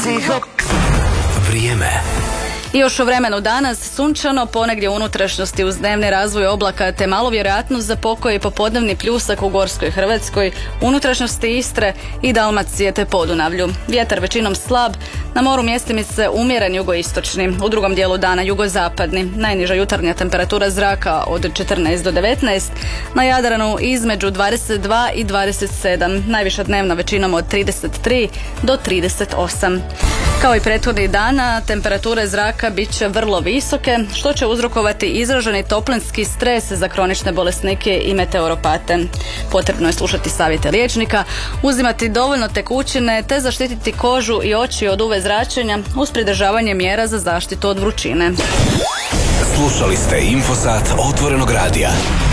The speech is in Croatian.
Vrijeme. I još u vremenu danas sunčano, ponegdje u unutrašnjosti uz dnevni razvoj oblaka te malo vjerojatnost za pokoj i popodnevni pljusak u Gorskoj Hrvatskoj, unutrašnjosti Istre i Dalmacije te Podunavlju. Vjetar većinom slab, na moru mjestimice umjeren jugoistočni, u drugom dijelu dana jugozapadni, najniža jutarnja temperatura zraka od 14 do 19, na Jadranu između 22 i 27, najviša dnevna većinom od 33 do 38. Kao i prethodnih dana, temperature zraka bit će vrlo visoke, što će uzrokovati izraženi toplinski stres za kronične bolesnike i meteoropate. Potrebno je slušati savjete liječnika, uzimati dovoljno tekućine te zaštititi kožu i oči od UV zračenja uz pridržavanje mjera za zaštitu od vrućine. Slušali ste Infosat Otvorenog radija.